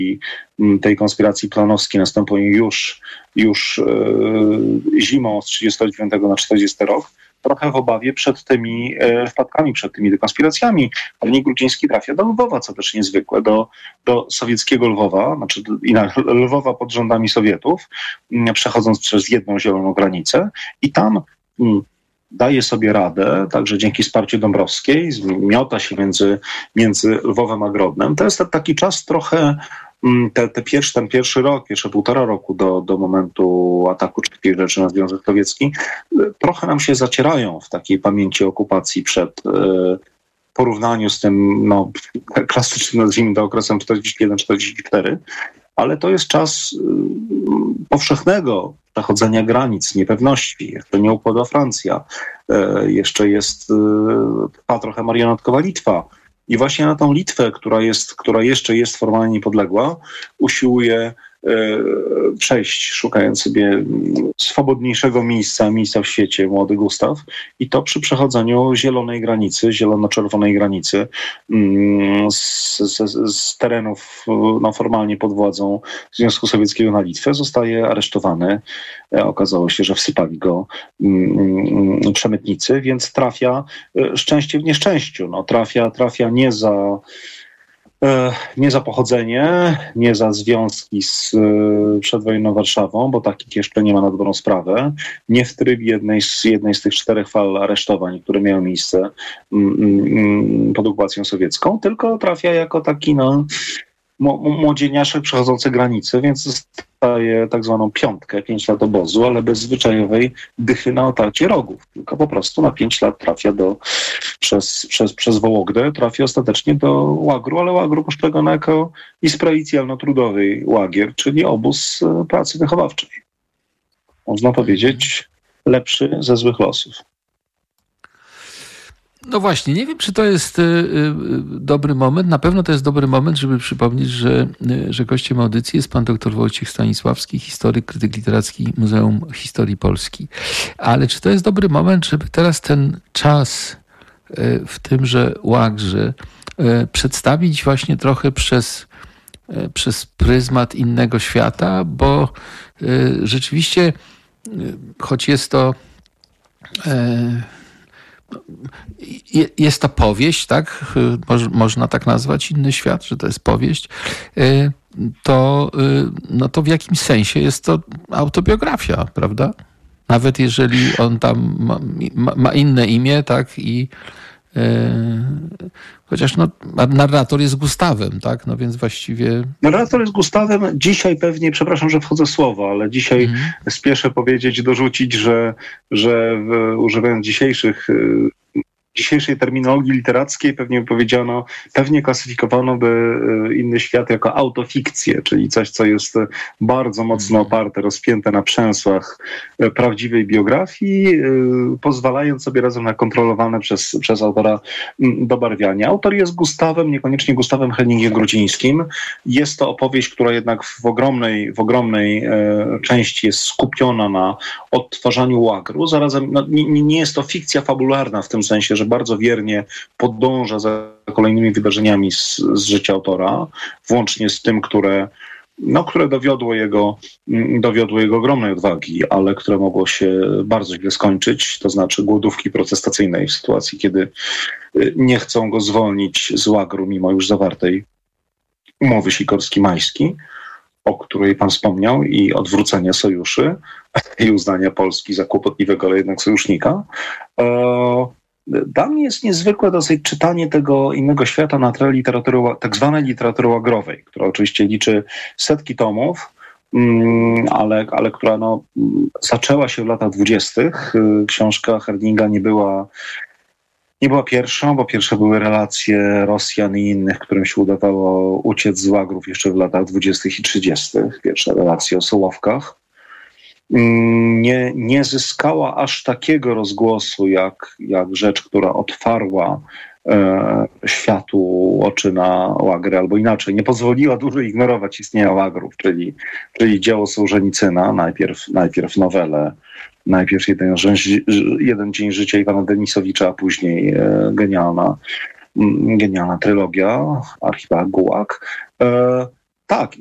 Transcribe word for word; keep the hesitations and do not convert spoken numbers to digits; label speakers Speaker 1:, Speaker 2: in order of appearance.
Speaker 1: tej konspiracji planowskiej następuje już, już e, zimą z trzydziestego dziewiątego na czterdziesty rok, trochę w obawie przed tymi e, wpadkami, przed tymi dekonspiracjami. Kornij Grudziński trafia do Lwowa, co też niezwykłe, do, do sowieckiego Lwowa, znaczy do, Lwowa pod rządami Sowietów, m, przechodząc przez jedną zieloną granicę i tam m, daje sobie radę, także dzięki wsparciu Dąbrowskiej, miota się między, między Lwowem a Grodnem. To jest taki czas trochę, te, te pierwszy, ten pierwszy rok, jeszcze półtora roku do, do momentu ataku trzeciej Rzeszy na Związek Sowiecki, trochę nam się zacierają w takiej pamięci okupacji przed w porównaniu z tym no, klasycznym, nazwijmy to, okresem czterdziesty jeden czterdziesty cztery, ale to jest czas powszechnego przechodzenia granic, niepewności. Jeszcze nie upadła Francja, jeszcze jest, trwa trochę marionetkowa Litwa. I właśnie na tą Litwę, która, jest, która jeszcze jest formalnie niepodległa, usiłuje przejść, szukając sobie swobodniejszego miejsca, miejsca w świecie, młody Gustaw. I to przy przechodzeniu zielonej granicy, zielono-czerwonej granicy z, z, z terenów no, formalnie pod władzą Związku Sowieckiego na Litwę zostaje aresztowany. Okazało się, że wsypali go przemytnicy, więc trafia szczęście w nieszczęściu. No, trafia, trafia nie za nie za pochodzenie, nie za związki z przedwojenną Warszawą, bo takich jeszcze nie ma na dobrą sprawę, nie w trybie jednej z, jednej z tych czterech fal aresztowań, które miały miejsce pod okupacją sowiecką, tylko trafia jako taki no, młodzieniaszek przechodzący granice, więc dostaje tak zwaną piątkę, pięć lat obozu, ale bez zwyczajowej dychy na otarcie rogów. Tylko po prostu na pięć lat trafia do, przez, przez, przez Wołogdę, trafia ostatecznie do łagru, ale łagru postrzegane jako izpraicjalno-trudowej łagier, czyli obóz pracy wychowawczej. Można powiedzieć, lepszy ze złych losów.
Speaker 2: No właśnie, nie wiem, czy to jest y, y, dobry moment. Na pewno to jest dobry moment, żeby przypomnieć, że, y, że gościem audycji jest pan dr Wojciech Stanisławski, historyk, krytyk literacki Muzeum Historii Polski. Ale czy to jest dobry moment, żeby teraz ten czas y, w tymże łagrze y, przedstawić właśnie trochę przez, y, przez pryzmat innego świata, bo y, rzeczywiście, y, choć jest to y, jest to powieść, tak? Można tak nazwać inny świat, że to jest powieść. To, no to w jakimś sensie jest to autobiografia, prawda? Nawet jeżeli on tam ma, ma, ma inne imię, tak? I yy, chociaż no, narrator jest Gustawem, tak? No więc właściwie...
Speaker 1: Narrator jest Gustawem. Dzisiaj pewnie, przepraszam, że wchodzę w słowo, ale dzisiaj mm. spieszę powiedzieć, dorzucić, że, że w, używając dzisiejszych dzisiejszej terminologii literackiej pewnie powiedziano, pewnie klasyfikowano by inny świat jako autofikcję, czyli coś, co jest bardzo mocno oparte, rozpięte na przęsłach prawdziwej biografii, pozwalając sobie razem na kontrolowane przez, przez autora dobarwianie. Autor jest Gustawem, niekoniecznie Gustawem Henningiem Grudzińskim. Jest to opowieść, która jednak w ogromnej, w ogromnej części jest skupiona na odtwarzaniu łagru. Zarazem no, nie, nie jest to fikcja fabularna w tym sensie, że bardzo wiernie podąża za kolejnymi wydarzeniami z, z życia autora, włącznie z tym, które, no, które dowiodło, jego, dowiodło jego ogromnej odwagi, ale które mogło się bardzo źle skończyć, to znaczy głodówki protestacyjnej w sytuacji, kiedy nie chcą go zwolnić z łagru, mimo już zawartej umowy Sikorski-Majski, o której pan wspomniał, i odwrócenia sojuszy i uznania Polski za kłopotliwego, ale jednak sojusznika. Dla mnie jest niezwykłe dosyć czytanie tego innego świata na tle literatury, tak zwanej literatury łagrowej, która oczywiście liczy setki tomów, ale, ale która no, zaczęła się w latach dwudziestych. Książka Herninga nie była, nie była pierwszą, bo pierwsze były relacje Rosjan i innych, którym się udawało uciec z łagrów jeszcze w latach dwudziestych i trzydziestych. Pierwsze relacje o Sołowkach. Nie, nie zyskała aż takiego rozgłosu jak, jak rzecz, która otwarła e, światu oczy na łagry, albo inaczej, nie pozwoliła dłużej ignorować istnienia łagrów, czyli, czyli dzieło Sołżenicyna, najpierw, najpierw nowelę, najpierw jeden, jeden dzień życia Iwana Denisowicza, a później e, genialna, genialna trylogia, Archipelag Gułag. E, Tak,